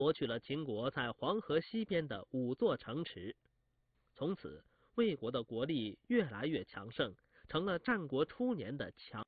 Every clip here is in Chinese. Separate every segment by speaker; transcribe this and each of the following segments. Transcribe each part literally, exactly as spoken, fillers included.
Speaker 1: 夺取了秦国在黄河西边的五座城池。从此，魏国的国力越来越强盛，成了战国初年的强。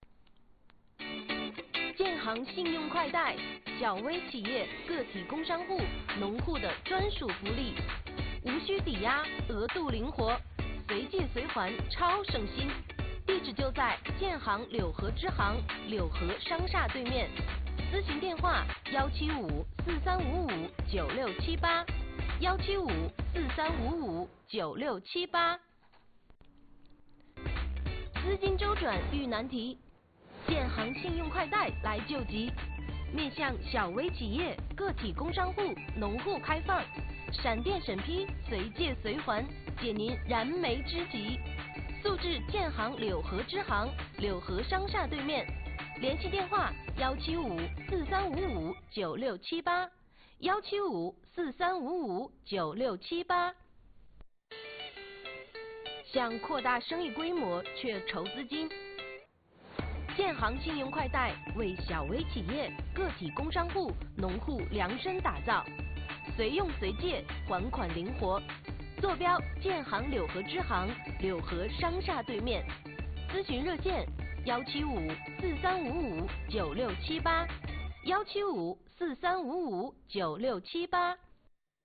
Speaker 2: 建行信用快贷，小微企业、个体工商户、农户的专属福利，无需抵押，额度灵活，随借随还，超省心。地址就在建行柳河支行柳河商厦对面，咨询电话幺七五四三五五九六七八，幺七五四三五五九六七八。资金周转遇难题，建行信用快贷来救急，面向小微企业、个体工商户、农户开放，闪电审批，随借随还，解您燃眉之急。速至建行柳河支行柳河商厦对面，联系电话幺七五四三五五九六七八，幺七五四三五五九六七八。想扩大生意规模却筹资金，建行信用快贷为小微企业、个体工商户、农户量身打造，随用随借，还款灵活。坐标建行柳河支行柳河商厦对面，咨询热线幺七五四三五五九六七八，幺七五四三五五九六七八。